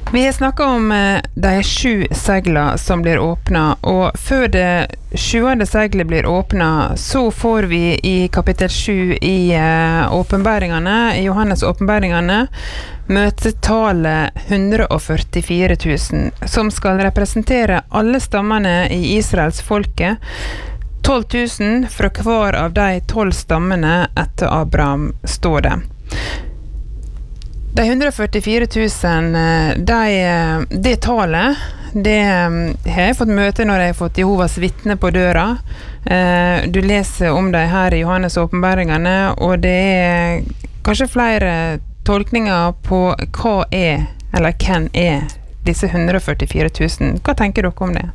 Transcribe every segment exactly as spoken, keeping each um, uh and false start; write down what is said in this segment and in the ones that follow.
Vi har snakket om eh, de sju segler som blir åpnet, og før det sjuende seglet blir åpnet, så får vi i kapittel sju i eh, åpenbæringene, i Johannes åpenbæringene, møtetallet hundre og førtifire tusen, som skal representere alle stammene i Israels folke, tolv tusen fra hver av de tolv stammene etter Abraham, står det. De hundre og førtifire tusen, de, det tallet, det har jeg fått møte når jeg har fått Jehovas vitne på døra. Du leser om det her i Johannes åpenbæringene, og det er kanskje flere tolkninger på hva er, eller hvem er disse hundre og førtifire tusen. Hva tenker dere om det?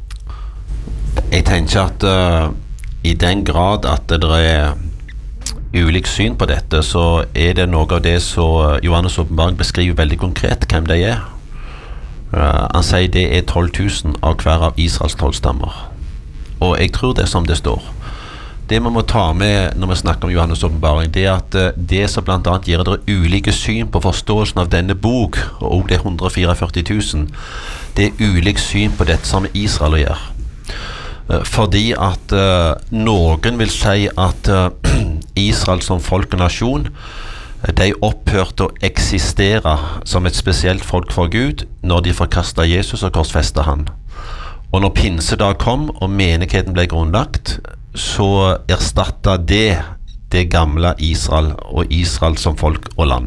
Jeg tenker at uh, i den grad at det er ulik syn på dette, så er det noe av det som Johannes åpenbaring beskriver veldig konkret hvem det er. Uh, han sier det er tolv tusen av hver av Israels tolv stammer. Og jeg tror det er som det står. Det man må ta med når vi snakker om Johannes åpenbaring, det er at uh, det som blant annet gir dere ulike syn på forståelsen av denne bok, og det hundre og førtifire tusen, det er ulik syn på dette som Israel å gjøre. Fordi at uh, noen vil si at uh, Israel som folk og nasjon, de opphørte å eksistere som et spesielt folk for Gud når de forkastet Jesus og korsfestet han. Og når pinsedag kom og menigheten ble grunnlagt, så erstattet det det gamle Israel og Israel som folk og land.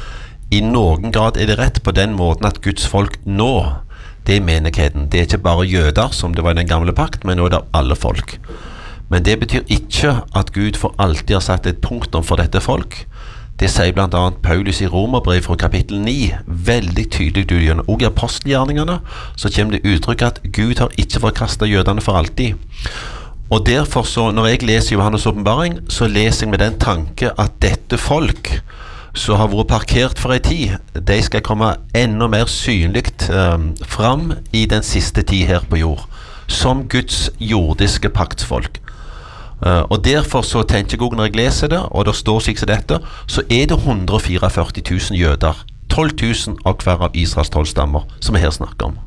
I noen grad er det rett på den måten at Guds folk nå, det er menigheten. Det er ikke bare jøder som det var i den gamle pakt, men nå er det alle folk. Men det betyr ikke at Gud for alltid har satt et punktum for dette folk. Det sier blant annet Paulus i Romerbrev fra kapittel ni, veldig tydelig ut, og i apostelgjerningene så kommer det uttrykk at Gud har ikke forkastet jødene for alltid. Og derfor så, når jeg leser Johannes åpenbaring, så leser jeg med den tanke at dette folk så har vært parkert for en tid, de skal komme enda mer synligt um, fram i den siste tid her på jord, som Guds jordiske paktsfolk. Uh, og derfor så tenker jeg også når jeg leser det, og det står slik som dette, så er det hundre og førtifire tusen jøder, tolv tusen av hver av Israels tolv stammer, som vi her snakker om.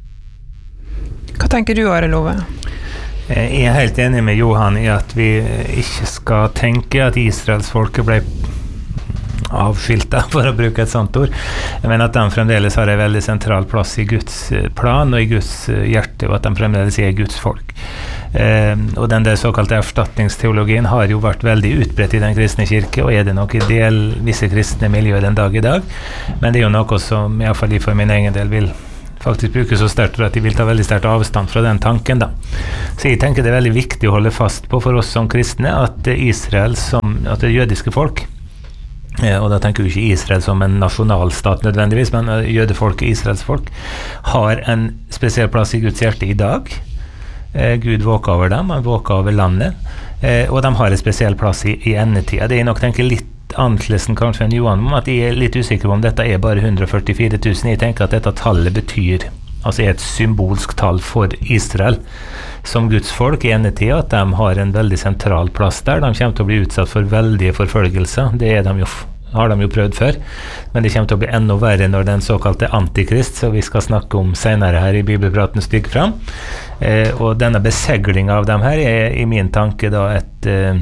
Hva tenker du, Are Love? Jeg er helt enig med Johan i at vi ikke skal tenke at Israels folke ble avskilta, for å bruke et sånt ord, men at de fremdeles har en veldig sentral plass i Guds plan og i Guds hjerte, og at de fremdeles er Guds folk. Eh, og den der såkalte erstatningsteologien har jo vært veldig utbredt i den kristne kirke, og er det nok i del visse kristne miljøer den dag i dag, men det er jo noe som i hvert fall for min egen del vil faktisk bruke så sterkt for at de vil ta veldig sterkt avstand fra den tanken da. Så jeg tenker det er veldig viktig å holde fast på for oss som kristne at Israel som, at det jødiske folk, og da tenker vi ikke Israel som en nasjonalstat nødvendigvis, men jødefolket, Israels folk, har en spesiell plass i Guds hjerte i dag. Gud våker over dem, han våker over landet, og de har en spesiell plass i, i endetida. Det er nok tenker litt annerledes kanskje enn Johan, om at jeg er litt usikker på om dette er bare hundre og førtifire tusen. Jeg tenker at dette tallet betyr, altså er et symbolsk tall for Israel som Guds folk i endetida, at de har en veldig sentral plass der. De kommer til å bli utsatt for veldige forfølgelser, det er de jo, har de jo prøvd før, men det kommer til å bli enda verre når den såkalte antikrist, som vi skal snakke om senere her i Bibelpraten, stiger fram. Eh, og denne besegling av dem her er i min tanke da et, eh,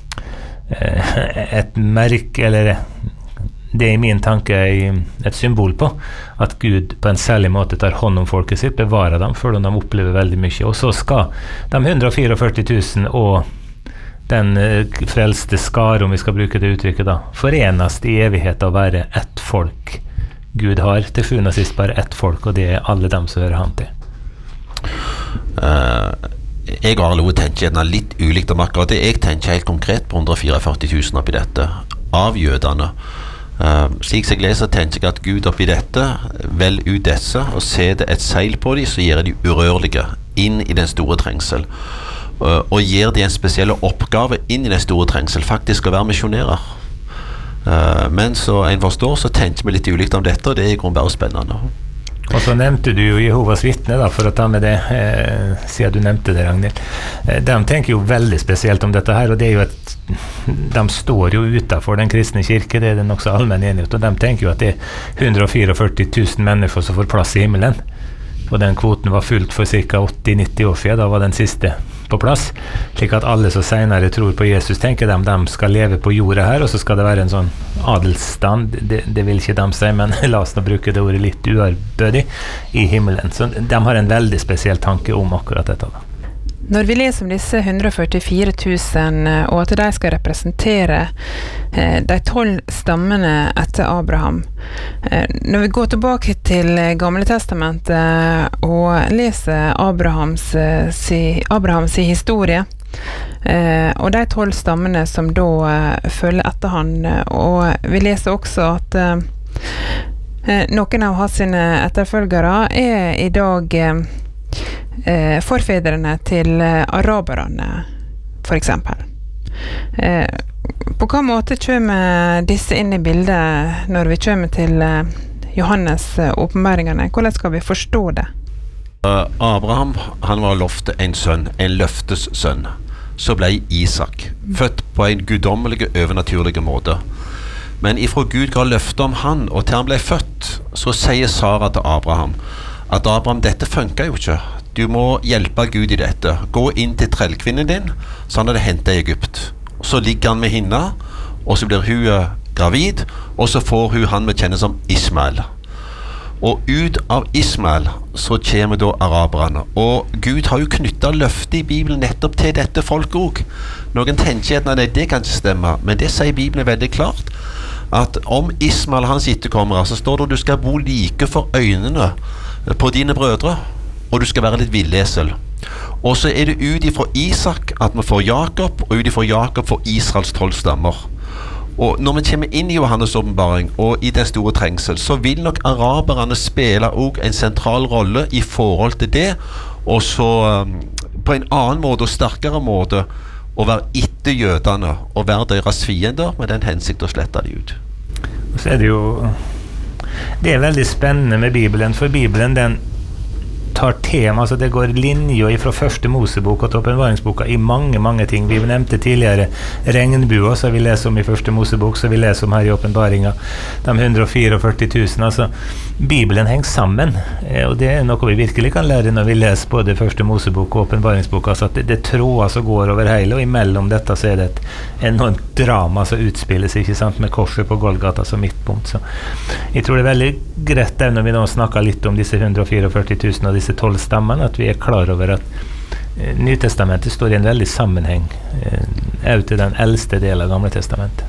et merk, eller det er i min tanke et symbol på at Gud på en særlig måte tar hånd om folket sitt, bevarer dem før de opplever veldig mye, og så skal de hundre og førtifire tusen og den frelste skare, om vi skal bruke det uttrykket da, forenes i evighet å være ett folk. Gud har til sjuende og sist bare ett folk, og det er alle dem som hører han til. Uh, jeg har lov å tenke gjerne litt ulikt om akkurat det. Jeg tenker helt konkret på hundre og førtifire tusen oppi dette, av jødene. Uh, slik jeg leser, tenker jeg at Gud oppi dette vel ut disse og setter et seil på dem, så gjør de urørlige inn i den store trengsel, uh, og gir de en spesiell oppgave inn i den store trengsel, faktisk å være misjonærer. Uh, men så en forstår, så tenker vi litt ulikt om dette, og det er i grunnen bare spennende. Og så nevnte du jo Jehovas vitne, da, for å ta med det, eh, siden du nevnte det, Ragnhild. Eh, de tenker jo veldig spesielt om dette her, og det er jo et, de står jo utenfor den kristne kirke, det er det nok så allmenn enighet, og de tenker jo at det er hundre førtifire tusen mennesker som får plass i himmelen. Og den kvoten var fullt for ca. åtti til nitti år siden, da var den siste på plass, slik at alle som senere tror på Jesus tenker de, de skal leve på jorda her, og så skal det være en sånn adelsstand, det, det vil ikke de si, men la oss nå bruke det ordet litt uærbødig, i himmelen. Så de har en veldig spesiell tanke om akkurat dette da. Når vi leser om disse hundre førtifire tusen, og at de skal representere eh, de tolv stammene etter Abraham, eh, når vi går tilbake til Gamle Testamentet og leser Abrahams, si, Abrahams historie, eh, og de tolv stammene som da eh, følger etter han, og vi leser også at eh, noen av hans sine etterfølgere er i dag eh, Eh, forfedrene til eh, araberne, for eksempel. Eh, på hva måte kommer disse inn i bildet når vi kommer til eh, Johannes eh, åpenbaringene? Hvordan skal vi forstå det? Uh, Abraham, han var lovt en sønn, en løftes sønn. Så ble Isak født på en guddommelig, overnaturlig måte. Men ifra Gud ga løfte om han, og til han ble født, så sier Sara til Abraham at Abraham, dette funker jo ikke. Du må hjelpe Gud i dette. Gå inn til trellkvinnen din, så han hadde hentet i Egypt. Så ligger han med henne, og så blir hun gravid, og så får hun han vi kjenner som Ismael. Og ut av Ismael så kommer da araberne. Og Gud har jo knyttet løftet i Bibelen nettopp til dette folket også. Noen tenker at nei, det kan ikke stemme, men det sier Bibelen veldig klart. At om Ismael hans etterkommere, så står det at du skal bo like for øynene på dine brødre, og du skal være litt villesel. Og så er det ut ifra Isak at vi får Jakob, og ut ifra Jakob får Israels tolv stammer. Og når vi kommer inn i Johannes åpenbaring og i den store trengsel, så vil nok araberne spille også en sentral rolle i forhold til det, og så um, på en annen måte og sterkere måte å være etter jødene og være deres fiender med den hensikt å slette de ut. Så er det jo det er veldig spennende med Bibelen, for Bibelen den tar tema, altså det går linjer fra første Mosebok og til åpenbaringsboka i mange, mange ting. Vi nevnte tidligere regnbua, så vi leser om i første Mosebok, så vi leser om her i åpenbaringa, de hundre førtifire tusen, altså Bibelen henger sammen, og det er noe vi virkelig kan lære når vi leser både første Mosebok og åpenbaringsboka, altså at det, det tråder som går over hele, og imellom dette så er det et enormt drama som utspilles, ikke sant, med korset på Golgata som midtpunkt, så jeg tror det er veldig greit der når vi nå snakker litt om disse hundre førtifire tusen og disse tolv stammene, at vi er klar over at eh, Nytestamentet står i en veldig sammenheng eh, ut til den eldste delen av Gamle Testamentet.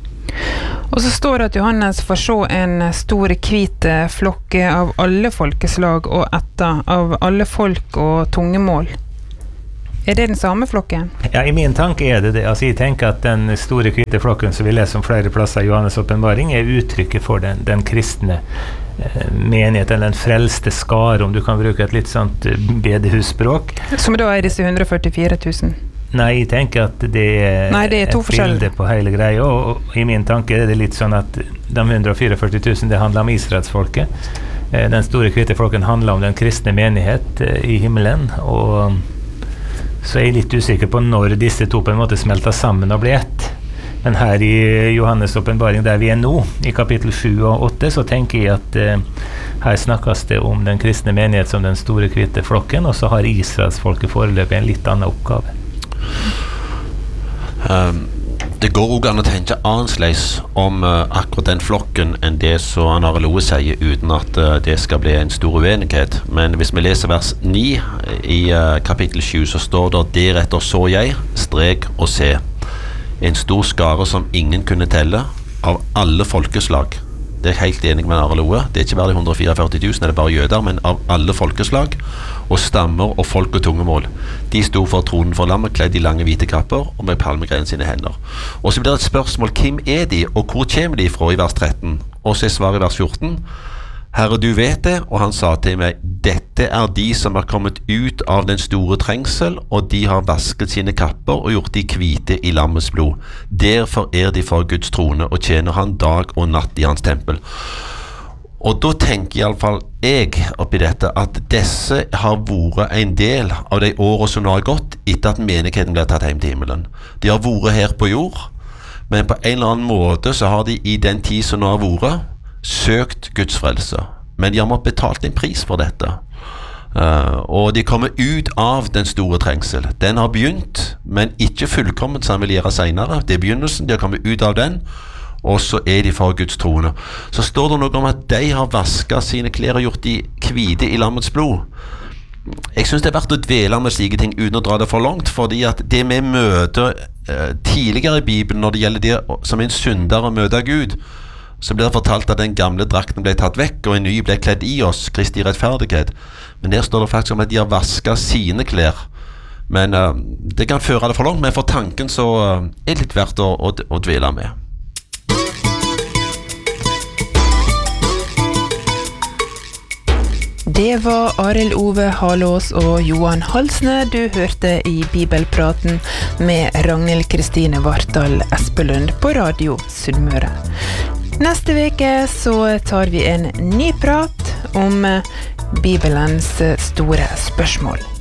Og så står det at Johannes får se en stor hvit flokk av alle folkeslag og etter, av alle folk og tungemål. Er det den samme flokken? Ja, i min tanke er det det. Altså, jeg tenker at den store hvite flokken som vi leser om flere plasser i Johannes åpenbaring er uttrykket for den, den kristne eh, menigheten, den frelste skare, om du kan bruke et litt sånt bedehusspråk. Som da er disse hundre førtifire tusen? Nei, jeg tenker at det er, Nei, det er to et bilde på hele greia, og, og i min tanke er det litt sånn at de hundre førtifire tusen, det handler om Israelsfolket. Eh, den store hvite flokken handler om den kristne menighet eh, i himmelen, og så er jeg litt usikker på når disse to på en måte smelter sammen og blir ett. Men her i Johannes åpenbaring, der vi er nå, i kapittel sju og åtte, så tenker jeg at eh, her snakkes det om den kristne menighet som den store hvite flokken, og så har Israelsfolket foreløpig en litt annen oppgave. Um, det går også an å tenke annerledes om uh, akkurat den flokken enn det som Arne Loe sier, uten at uh, det skal bli en stor uenighet. Men hvis vi leser vers ni i uh, kapittel sju, så står det: deretter så jeg, strek og se, en stor skare som ingen kunne telle, av alle folkeslag. Det er helt enig med Arne Loe. Det er ikke bare de hundre førtifire tusen, det er bare jøder, men av alle folkeslag, og stammer og folk og tungemål. De sto for tronen for lammet, kledd i lange hvite kapper, og med palmegrein sine hender. Og så blir det et spørsmål: hvem er de, og hvor kommer de fra, i vers tretten? Og så er svaret i vers fjorten: Herre, du vet det, og han sa til meg: dette er de som er kommet ut av den store trengsel, og de har vasket sine kapper og gjort de hvite i lammets blod. Derfor er de for Guds trone og tjener han dag og natt i hans tempel. Og da tenker i alle fall jeg oppi dette at disse har vært en del av de årene som nå har gått etter at menigheten ble tatt hjem til himmelen. De har vært her på jord, men på en eller annen måte så har de i den tid som nå har vært, søkt Guds frelse. Men de har måttet betalt en pris for dette. Uh, og de kommer ut av den store trengsel. Den har begynt, men ikke fullkomment som han vil gjøre senere. Det er begynnelsen, de har kommet ut av den, og så er de for Guds troende. Så står det noe om at de har vasket sine klær og gjort de hvite i lammets blod. Jeg synes det er verdt å dvele med slike ting uten å dra det for langt, fordi at det vi møter eh, tidligere i Bibelen når det gjelder det som en synder å møte Gud, så blir det fortalt at den gamle drakten ble tatt vekk og en ny ble kledd i oss, Kristi rettferdighet. Men der står det faktisk om at de har vasket sine klær. Men eh, det kan føre det for langt, men for tanken så eh, er det litt verdt å, å, å dvele med. Det var Arild Ove Halås og Johan Halsne du hørte i Bibelpraten med Ragnhild Kristine Vartdal Espelund på Radio Sunnmøre. Neste veke så tar vi en ny prat om Bibelens store spørsmål.